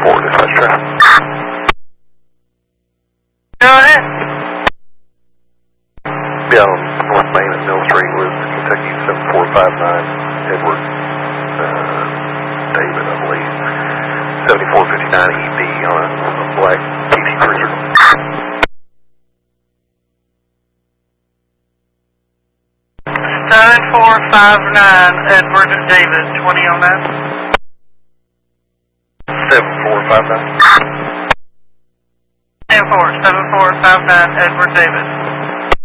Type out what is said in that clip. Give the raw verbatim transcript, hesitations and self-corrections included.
four, dispatch traffic. Go ahead. Yeah, on North Main and Mill Street with Kentucky seven four five nine, Edward uh, David, I believe. seventy-four fifty-nine E D on a, on a black T V Cruiser. seven four five nine, Edward David, twenty on that. seven four five nine. seven four, seven four five nine, Edward David.